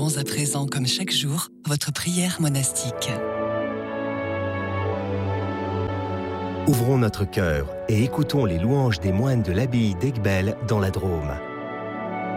Célébrons à présent, comme chaque jour, votre prière monastique. Ouvrons notre cœur et écoutons les louanges des moines de l'abbaye d'Aiguebelle dans la Drôme.